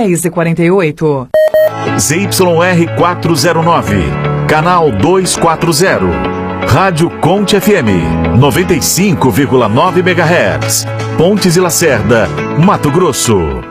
10h48. ZYR 409, canal 240. Rádio Conte FM, 95,9 MHz. Pontes e Lacerda, Mato Grosso.